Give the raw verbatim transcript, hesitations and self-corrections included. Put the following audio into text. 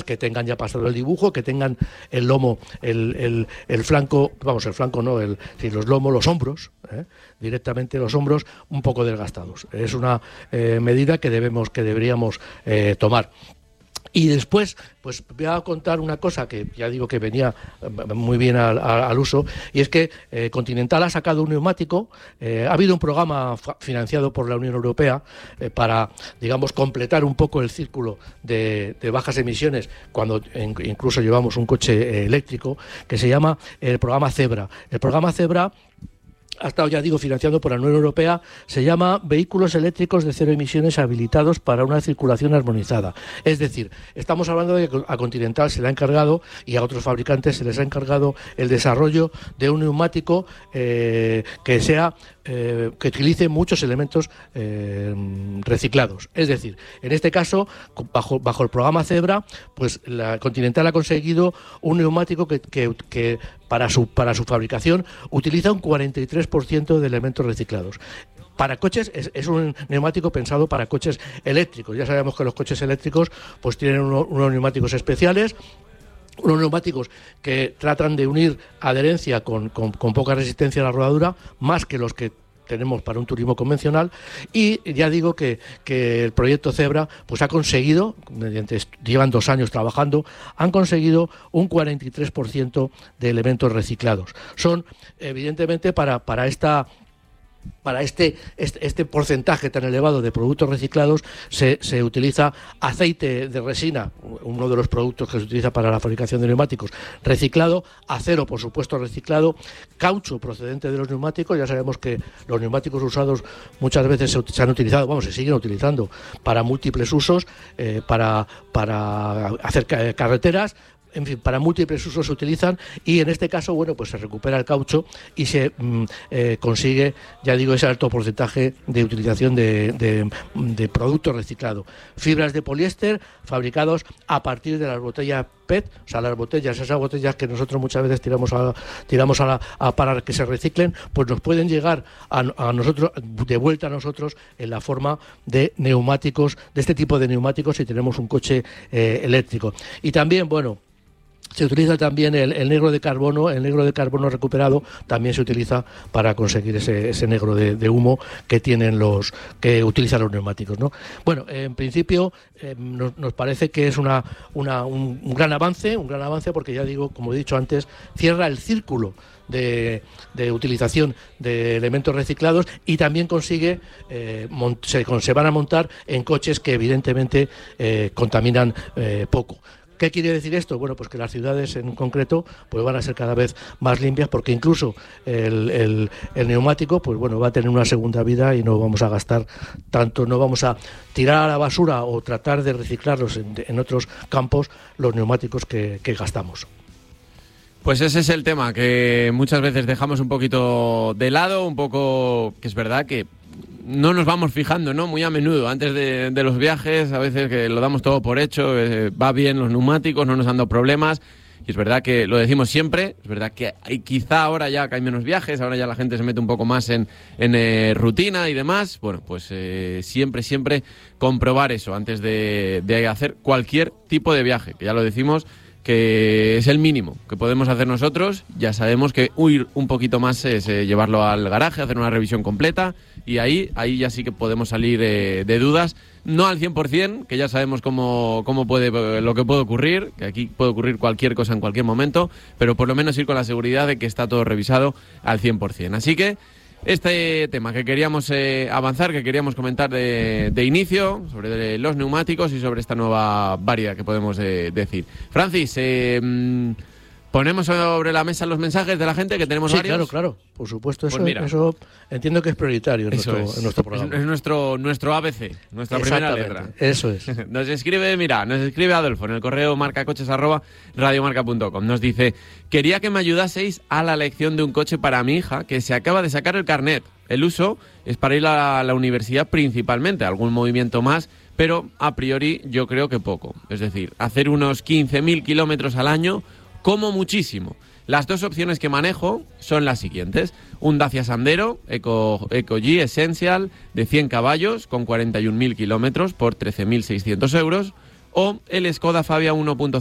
que tengan ya pasado el dibujo, que tengan el lomo, el, el, el flanco, vamos, el flanco no, el, sí, los lomos, los hombros, ¿eh? directamente los hombros un poco desgastados. Es una eh, medida que debemos, que deberíamos eh, tomar. Y después, pues voy a contar una cosa que ya digo que venía muy bien al, al uso, y es que eh, Continental ha sacado un neumático. Eh, ha habido un programa financiado por la Unión Europea eh, para, digamos, completar un poco el círculo de, de bajas emisiones cuando en, incluso llevamos un coche eh, eléctrico, que se llama el programa Zebra. El programa Zebra ha estado, ya digo, financiado por la Unión Europea. Se llama Vehículos Eléctricos de Cero Emisiones habilitados para una circulación armonizada. Es decir, estamos hablando de que a Continental se le ha encargado, y a otros fabricantes se les ha encargado, el desarrollo de un neumático eh, que sea eh, que utilice muchos elementos eh, reciclados. Es decir, en este caso, bajo, bajo el programa Zebra, pues la Continental ha conseguido un neumático que, que, que para su, para su fabricación utiliza un cuarenta y tres por ciento de elementos reciclados. Para coches, es, es un neumático pensado para coches eléctricos. Ya sabemos que los coches eléctricos pues tienen uno, unos neumáticos especiales, unos neumáticos que tratan de unir adherencia con, con, con poca resistencia a la rodadura, más que los que tenemos para un turismo convencional. Y ya digo que, que el proyecto Zebra pues ha conseguido, mediante, llevan dos años trabajando, han conseguido un cuarenta y tres por ciento de elementos reciclados. Son, evidentemente, para, para esta Para este, este, este porcentaje tan elevado de productos reciclados se, se utiliza aceite de resina, uno de los productos que se utiliza para la fabricación de neumáticos, reciclado, acero, por supuesto, reciclado, caucho procedente de los neumáticos. Ya sabemos que los neumáticos usados muchas veces se, se han utilizado, vamos, se siguen utilizando para múltiples usos, eh, para, para hacer carreteras. En fin, para múltiples usos se utilizan, y en este caso, bueno, pues se recupera el caucho y se mm, eh, consigue, ya digo, ese alto porcentaje de utilización de, de, de producto reciclado. Fibras de poliéster fabricados a partir de las botellas P E T, o sea, las botellas, esas botellas que nosotros muchas veces tiramos a, tiramos a, la, a para que se reciclen, pues nos pueden llegar a, a nosotros, de vuelta a nosotros, en la forma de neumáticos, de este tipo de neumáticos, si tenemos un coche eh, eléctrico. Y también, bueno, se utiliza también el, el negro de carbono. El negro de carbono recuperado también se utiliza para conseguir ese, ese negro de, de humo que tienen los que utilizan los neumáticos, ¿no? Bueno, en principio eh, nos, nos parece que es una, una un, un gran avance, un gran avance porque, ya digo, como he dicho antes, cierra el círculo de, de utilización de elementos reciclados, y también consigue eh, mont, se, se van a montar en coches que evidentemente eh, contaminan eh, poco. ¿Qué quiere decir esto? Bueno, pues que las ciudades en concreto pues van a ser cada vez más limpias, porque incluso el, el, el neumático pues bueno va a tener una segunda vida y no vamos a gastar tanto, no vamos a tirar a la basura o tratar de reciclarlos en, en otros campos los neumáticos que, que gastamos. Pues ese es el tema que muchas veces dejamos un poquito de lado, un poco, que es verdad que no nos vamos fijando, ¿no? Muy a menudo, antes de, de los viajes, a veces que lo damos todo por hecho, eh, va bien los neumáticos, no nos han dado problemas, y es verdad que lo decimos siempre, es verdad que hay, quizá ahora ya que hay menos viajes, ahora ya la gente se mete un poco más en, en eh, rutina y demás, bueno, pues eh, siempre, siempre comprobar eso antes de, de hacer cualquier tipo de viaje, que ya lo decimos, que es el mínimo que podemos hacer nosotros. Ya sabemos que huir un poquito más es eh, llevarlo al garaje, hacer una revisión completa, y ahí ahí ya sí que podemos salir eh, de dudas, no al cien por ciento, que ya sabemos cómo, cómo puede, lo que puede ocurrir, que aquí puede ocurrir cualquier cosa en cualquier momento, pero por lo menos ir con la seguridad de que está todo revisado al cien por ciento. Así que este tema que queríamos eh, avanzar, que queríamos comentar de, de inicio, sobre los neumáticos y sobre esta nueva variedad que podemos eh, decir. Francis, eh, ponemos sobre la mesa los mensajes de la gente, que tenemos sí, varios. Claro, claro, por supuesto, eso, pues mira, eso entiendo que es prioritario en, eso nuestro, es. en nuestro programa. Es, es nuestro, nuestro A B C, nuestra primera letra. Eso es. Nos escribe, mira, nos escribe Adolfo en el correo marcacoches arroba radiomarca punto com. Nos dice: quería que me ayudaseis a la elección de un coche para mi hija, que se acaba de sacar el carnet. El uso es para ir a la universidad principalmente, algún movimiento más, pero a priori yo creo que poco. Es decir, hacer unos quince mil kilómetros al año como muchísimo. Las dos opciones que manejo son las siguientes: un Dacia Sandero Eco, Eco G Essential de cien caballos con cuarenta y un mil kilómetros por trece mil seiscientos euros, o el Skoda Fabia uno punto